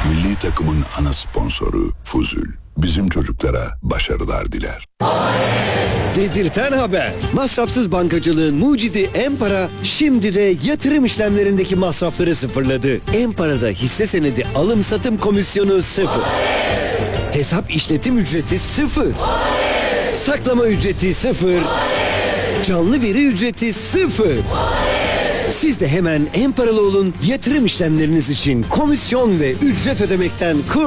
Milli takımın ana sponsoru Fuzul. Bizim çocuklara başarılar diler. Dedirten haber. Masrafsız bankacılığın mucidi Empara şimdi de yatırım işlemlerindeki masrafları sıfırladı. Empara'da hisse senedi alım satım komisyonu 0. Hesap işletim ücreti 0. Saklama ücreti 0. Canlı veri ücreti 0. Siz de hemen Emparalı olun, yatırım işlemleriniz için komisyon ve ücret ödemekten